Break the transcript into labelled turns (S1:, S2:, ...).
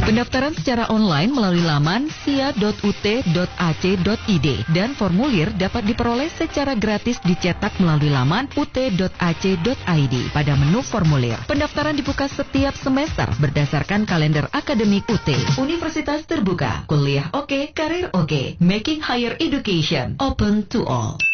S1: Pendaftaran secara online melalui laman sia.ut.ac.id dan formulir dapat diperoleh secara gratis dicetak melalui laman ut.ac.id pada menu formulir. Pendaftaran dibuka setiap semester berdasarkan kalender akademik UT. Universitas terbuka, kuliah oke, karir oke, making higher education open to all.